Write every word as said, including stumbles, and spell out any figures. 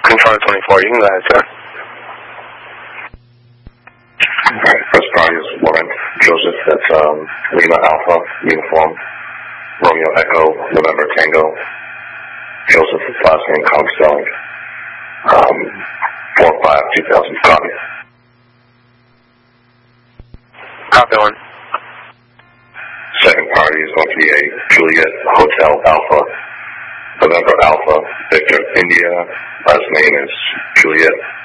Controller twenty-four, you can go ahead, sir. Alright, first party is Laurent Joseph. That's um, Lima Alpha, Uniform, Romeo Echo, November Tango. Joseph, his last name, Kong Stelling. Um, four five two thousand, copy. Copy one. Second party is going to be a Juliet Hotel Alpha, November Alpha, Victor India. Last name is Juliet